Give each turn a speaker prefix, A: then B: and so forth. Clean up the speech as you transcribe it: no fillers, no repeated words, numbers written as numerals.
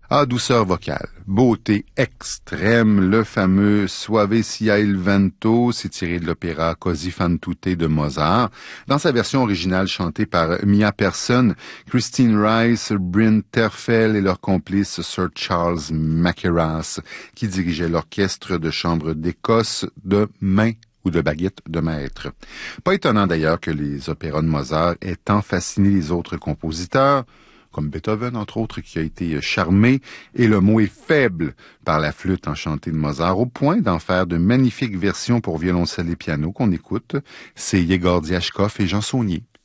A: Ah, douceur vocale, beauté extrême, le fameux Suave sia il vento, c'est tiré de l'opéra Così fan tutte de Mozart, dans sa version originale chantée par Mia Persson, Christine Rice, Bryn Terfel et leur complice Sir Charles Mackerras, qui dirigeait l'orchestre de chambre d'Écosse de main ou de baguette de maître. Pas étonnant d'ailleurs que les opéras de Mozart aient tant fasciné les autres compositeurs, comme Beethoven, entre autres, qui a été charmé, et le mot est faible par la flûte enchantée de Mozart, au point d'en faire de magnifiques versions pour violoncelle et piano qu'on écoute. C'est Yegor Diachkov et Jean Saunier